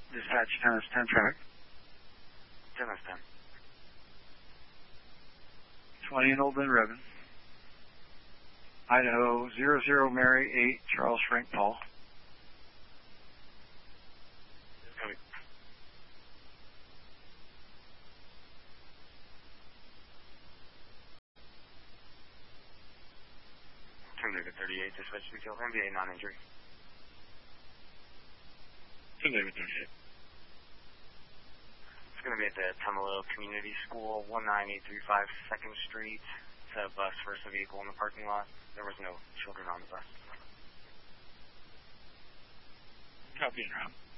Dispatch 10 traffic. 10. 20 in Old Bend Ribbon. Idaho 00 Mary 8 Charles Frank Paul. Copy. Terminator 38, dispatch detail, MVA non-injury. Terminator 38. It's going to be at the Tumalo Community School, 19835 2nd Street. It's a bus versus a vehicle in the parking lot. There was no children on the bus. Copy and route.